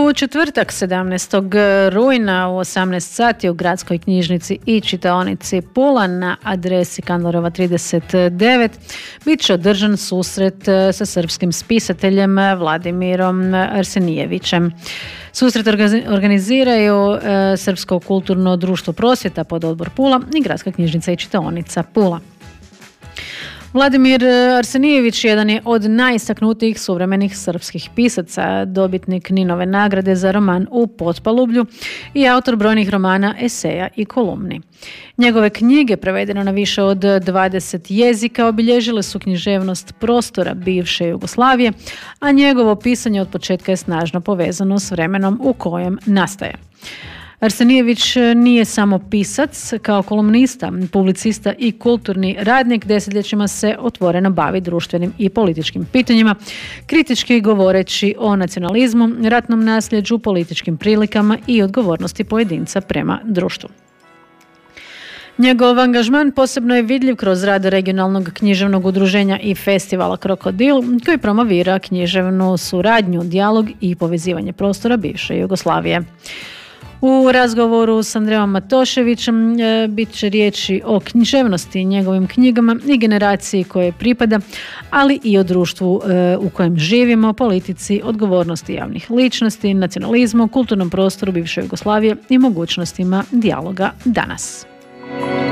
U četvrtak 17. rujna u 18 sati u Gradskoj knjižnici i čitaonici Pula na adresi Kandlerova 39 bit će održan susret sa srpskim spisateljem Vladimirom Arsenijevićem. Susret organiziraju Srpsko kulturno društvo Prosvjeta pod odbor Pula i Gradska knjižnica i čitaonica Pula. Vladimir Arsenijević jedan je od najistaknutijih suvremenih srpskih pisaca, dobitnik Ninove nagrade za roman U potpalublju i autor brojnih romana, eseja i kolumni. Njegove knjige, prevedene na više od 20 jezika, obilježile su književnost prostora bivše Jugoslavije, a njegovo pisanje od početka je snažno povezano s vremenom u kojem nastaje. Arsenijević nije samo pisac, kao kolumnista, publicista i kulturni radnik desetljećima se otvoreno bavi društvenim i političkim pitanjima, kritički govoreći o nacionalizmu, ratnom nasljeđu, političkim prilikama i odgovornosti pojedinca prema društvu. Njegov angažman posebno je vidljiv kroz rad regionalnog književnog udruženja i festivala Krokodil, koji promovira književnu suradnju, dijalog i povezivanje prostora bivše Jugoslavije. U razgovoru s Andreom Matoševićem bit će riječi o književnosti, njegovim knjigama i generaciji koje pripada, ali i o društvu u kojem živimo, politici, odgovornosti javnih ličnosti, nacionalizmu, kulturnom prostoru bivše Jugoslavije i mogućnostima dijaloga danas.